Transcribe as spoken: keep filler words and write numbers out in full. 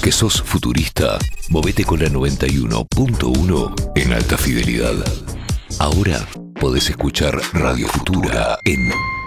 Que sos futurista, movete con la noventa y uno punto uno en alta fidelidad. Ahora podés escuchar Radio Futura en